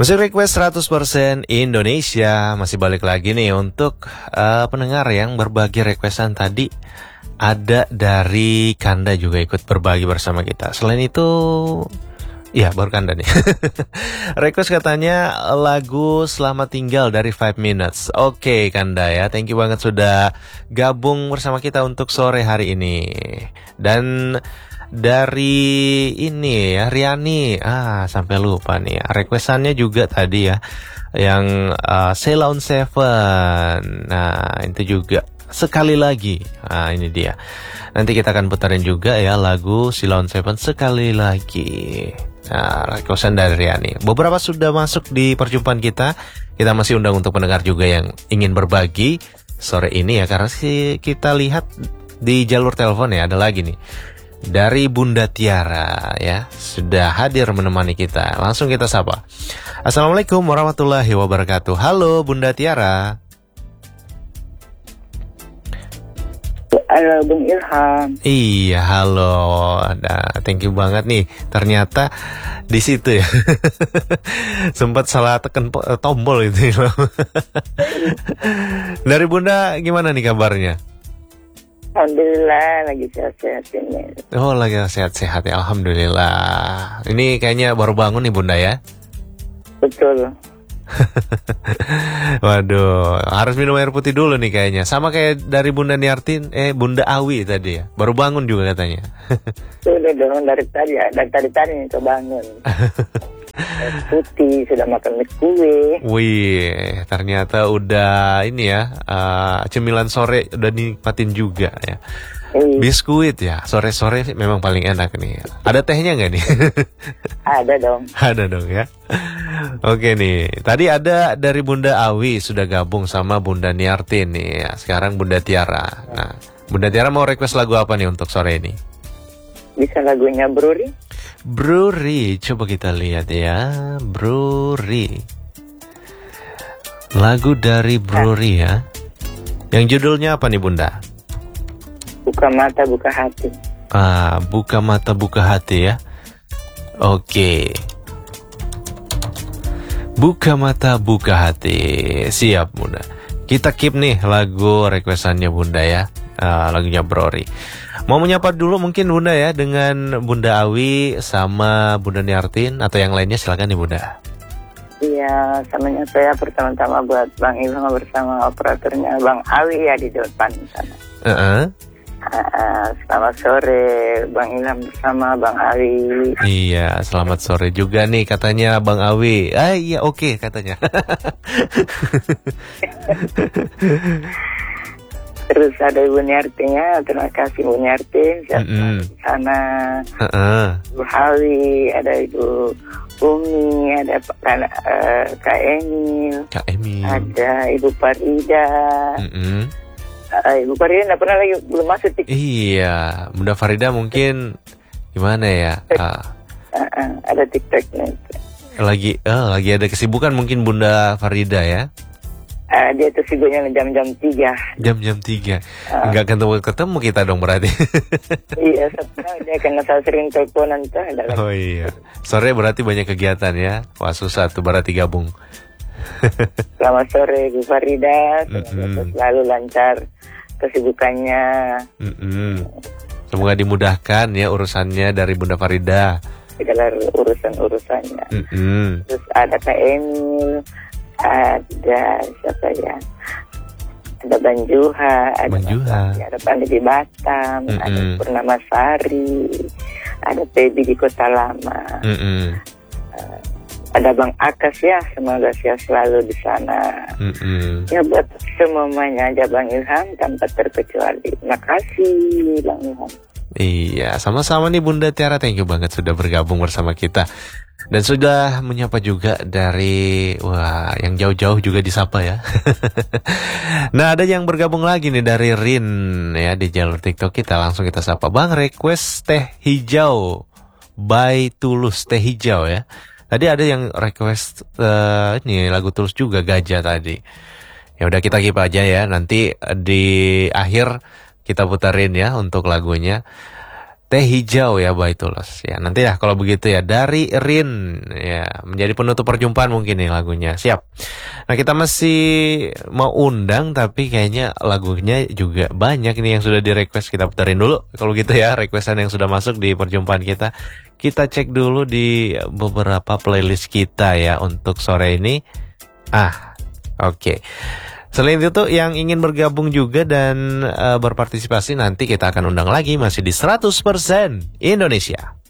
Musik request 100% Indonesia. Masih balik lagi nih untuk pendengar yang berbagi requestan tadi. Ada dari Kanda juga ikut berbagi bersama kita. Selain itu, ya baru Kanda nih. Request katanya lagu Selamat Tinggal dari 5 Minutes. Oke Kanda ya, thank you banget sudah gabung bersama kita untuk sore hari ini. Dan dari ini ya Riani, sampai lupa nih ya, requestannya juga tadi ya yang Ceylon Seven. Nah itu juga sekali lagi. Nah ini dia. Nanti kita akan putarin juga ya lagu Ceylon Seven sekali lagi. Nah requestan dari Riani. Beberapa sudah masuk di perjumpaan kita. Kita masih undang untuk pendengar juga yang ingin berbagi sore ini ya, karena sih kita lihat di jalur telepon ya ada lagi nih. Dari Bunda Tiara ya, sudah hadir menemani kita. Langsung kita sapa. Assalamualaikum warahmatullahi wabarakatuh. Halo Bunda Tiara. Halo Bung Ilham. Iya, halo. Nah, thank you banget nih. Ternyata di situ ya. Sempat salah tekan tombol itu. Dari Bunda gimana nih kabarnya? Alhamdulillah lagi sehat-sehat ini. Oh lagi sehat-sehat ya, alhamdulillah. Ini kayaknya baru bangun nih Bunda ya? Betul. Waduh, harus minum air putih dulu nih kayaknya. Sama kayak dari Bunda Niartin, Bunda Awi tadi ya. Baru bangun juga katanya. Sudah dong dari tadi ya, dari tadi nih kebangun. Air putih, sudah makan mie kue. Wih, ternyata udah ini ya, cemilan sore udah nikmatin juga ya. Biskuit ya, sore-sore memang paling enak nih. Ada tehnya nggak nih? Ada dong. Ada dong ya. Oke nih, tadi ada dari Bunda Awi sudah gabung sama Bunda Niartin nih ya. Sekarang Bunda Tiara. Nah, Bunda Tiara mau request lagu apa nih untuk sore ini? Bisa lagunya Bruri? Bruri, coba kita lihat ya. Bruri. Lagu dari Bruri ya. Yang judulnya apa nih Bunda? Buka mata, buka hati. Buka mata, buka hati ya. Oke. Buka mata, buka hati. Siap Bunda. Kita keep nih lagu requestannya Bunda ya. Lagunya Bruri. Mau menyapa dulu mungkin Bunda ya dengan Bunda Awi sama Bunda Niartin atau yang lainnya, silakan nih Bunda. Iya, samanya saya pertama-tama buat Bang Ilham bersama operatornya Bang Awi ya di depan sana. Selamat sore Bang Ilham bersama Bang Awi. Iya, selamat sore juga nih katanya Bang Awi. Iya oke katanya. Terus ada Ibu Niartinya, terima kasih Ibu Niartin, di sana. Ibu Hawi, ada Ibu Umi, ada Kak Emil, ada Ibu Farida. Ibu Farida nggak pernah lagi belum masuk TikTok. Iya, Bunda Farida mungkin gimana ya? Ada TikToknya. Lagi ada kesibukan mungkin Bunda Farida ya? Dia tuh sibuknya jam-jam 3. Jam-jam 3. Nggak ketemu kita dong berarti. Iya, dia karena saya sering teleponan tuh. Oh iya. Sore berarti banyak kegiatan ya. Wah susah tuh berarti gabung. Selamat sore Bu Farida. Selalu lancar kesibukannya. Semoga dimudahkan ya urusannya dari Bunda Farida. Segala urusan-urusannya. Terus ada Kak Emil. Ada siapa ya? Ada Banjuha, ada Pandi di Batam, ada Purnama Sari, ada Pebi di Kota Lama, ada Bang Akas ya, semoga sehat selalu di sana. Ya buat semuanya aja Bang Ilham tanpa terkecuali. Terima kasih Bang Ilham. Iya, sama-sama nih Bunda Tiara, thank you banget sudah bergabung bersama kita. Dan sudah menyapa juga dari, yang jauh-jauh juga disapa ya. Nah ada yang bergabung lagi nih dari Rin ya di jalur TikTok kita. Langsung kita sapa. Bang request teh hijau by Tulus, teh hijau ya. Tadi ada yang request ini lagu Tulus juga, Gajah tadi. Ya udah kita keep aja ya. Nanti di akhir kita putarin ya untuk lagunya. Teh hijau ya Baitulos. Ya, nanti ya kalau begitu ya dari Rin ya menjadi penutup perjumpaan mungkin nih lagunya. Siap. Nah, kita masih mau undang tapi kayaknya lagunya juga banyak nih yang sudah di-request. Kita puterin dulu kalau gitu ya requestan yang sudah masuk di perjumpaan kita. Kita cek dulu di beberapa playlist kita ya untuk sore ini. Oke. Selain itu yang ingin bergabung juga dan berpartisipasi nanti kita akan undang lagi masih di 100% Indonesia.